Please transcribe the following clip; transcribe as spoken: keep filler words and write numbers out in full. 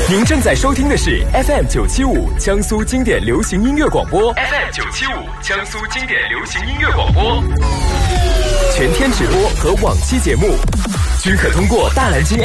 您正在收听的是 F M 九七五江苏经典流行音乐广播 ，F M 九七五江苏经典流行音乐广播，全天直播和往期节目均可通过大蓝鲸